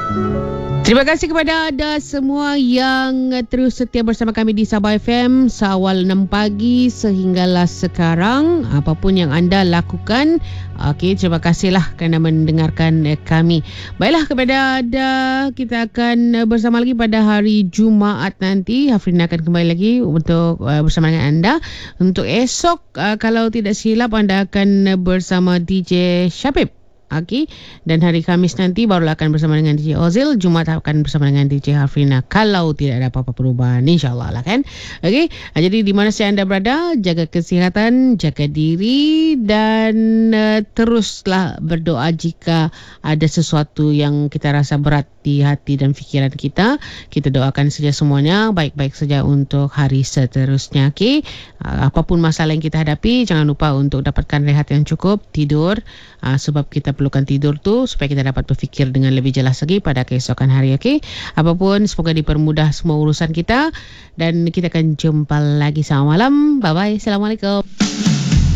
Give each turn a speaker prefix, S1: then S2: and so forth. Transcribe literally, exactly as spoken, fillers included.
S1: Terima kasih kepada anda semua yang terus setia bersama kami di Sabah F M seawal enam pagi sehinggalah sekarang. Apapun yang anda lakukan, okey, terima kasihlah kerana mendengarkan kami. Baiklah, kepada anda, kita akan bersama lagi pada hari Jumaat nanti. Hafrina akan kembali lagi untuk uh, bersama dengan anda. Untuk esok, uh, kalau tidak silap, anda akan bersama D J Syabib. Okey, dan hari Khamis nanti barulah akan bersama dengan D J Ozil. Jumaat akan bersama dengan D J Hafrina, kalau tidak ada apa-apa perubahan, insyaAllah lah kan. Okey, jadi di mana saja anda berada, jaga kesihatan, jaga diri, dan uh, teruslah berdoa jika ada sesuatu yang kita rasa berat di hati dan fikiran kita. Kita doakan saja semuanya baik-baik saja untuk hari seterusnya. Okey, uh, apapun masalah yang kita hadapi, jangan lupa untuk dapatkan rehat yang cukup, tidur, uh, sebab kita perlukan tidur tu supaya kita dapat berfikir dengan lebih jelas lagi pada keesokan hari. Okey, apapun, semoga dipermudah semua urusan kita, dan kita akan jumpa lagi. Selamat malam, bye bye, assalamualaikum.